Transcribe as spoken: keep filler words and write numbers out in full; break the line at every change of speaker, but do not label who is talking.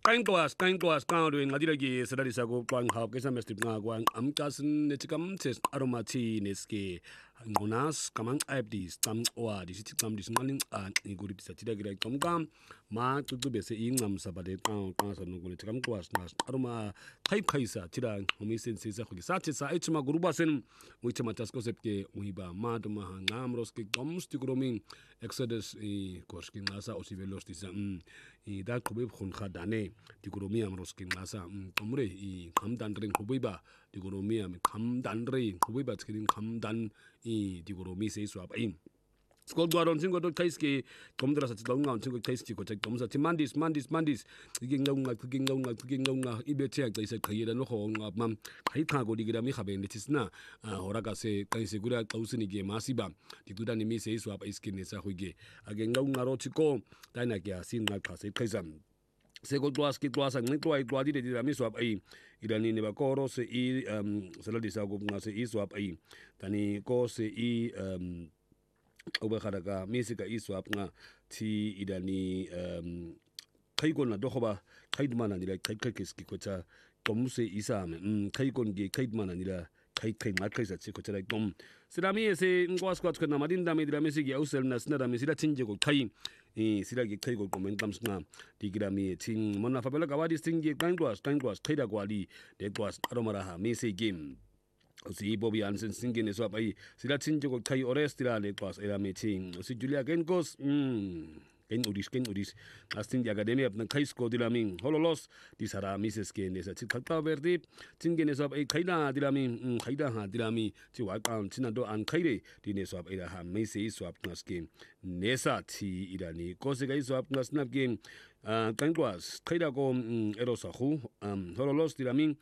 Kain kelas, kain kelas kau doing ngadi lagi sedari sagu kuang hau kisah mesti pengakuan am kasen necikam tes aromati neske ngonas kamang aib di stam oa di situ kam di sengaling an iguri bisa tidak kira kam kam ma tutu bese ingam sabade kau kau sa nunggu necikam kelas nas aroma kai kaisa tidak ngomisen sisa kuki sace sa itu ma guruba sen uiche matas kosep ke uiba ma to ma ngam roske koms ti kuroming exodus i korskin nasa osivelos di sa i da kubi khun khadane di kuromia roske nasa komre i kamdan ring kubiba di kuromia kamdan ring kubiba skirin kamdan i di kuromi se swap in skol gwaron singo do kaiski komdra sa tlaung ngaun singo kaiski ko tek komsa ti mandis mandis mandis iging ngaung nga iging ngaung nga iging ngaung nga ibe tek dai se khayeda no ho nga mam khai tha go digira mi khabe netisna hora ka se kaisi gura tausini ge masiba di tuda ni mi se swap iskin ne sa huige ageng ngaung nga ro chiko dai na kya sin nga kha se khaisam sego tuas ki tuas ang ni tuai tuadi de dira mi swap ai irani ne ba koro se i um sala di sa go nga se i swap ai tani ko se i um oba khadaka misika iswap nga ti idani um khaikon na dohoba khaidmana nila khai khai kiski kocha tomse isame um khaikon ge khaidmana nila khai khai ma khai sa chi kocha like tom sirami ese ngwas kwat kana madinda me dira mesigi ausel na snara me sira chinje go khai e sira ge khai go momentum sna digira me tin mona fabela gawadi stingi kangwas kangwas khaida gwali de gwas aromara ha me se game si Bobby Ansen singing is up ai sila chinjo ko kai orestira le class era meeting si Julia Genkos mm ken udis ken udis astin di academia na kai sko dilaming hololos di sara mises ke ne sa chi khata verdi chingge ne sab ai khaida dilami khaida ha dilami chi wa kan china do an khaire di ne sab era ha me se swap nas ke ne sa ti irani ko se kai swap nas na ke kan kwas khaida ko ero sa khu hololos dilaming